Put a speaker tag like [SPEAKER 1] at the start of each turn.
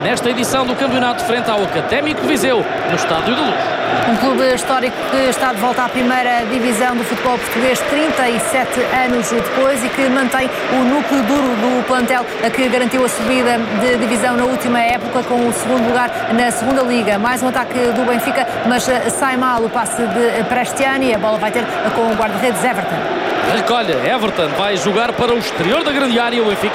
[SPEAKER 1] Nesta edição do campeonato frente ao Académico de Viseu, no Estádio da Luz.
[SPEAKER 2] Um clube histórico que está de volta à primeira divisão do futebol português 37 anos depois e que mantém o núcleo duro do plantel que garantiu a subida de divisão na última época com o segundo lugar na segunda liga. Mais um ataque do Benfica, mas sai mal o passe de Prestiani e a bola vai ter com o guarda-redes Everton.
[SPEAKER 1] Recolhe, Everton vai jogar para o exterior da grande área. O Benfica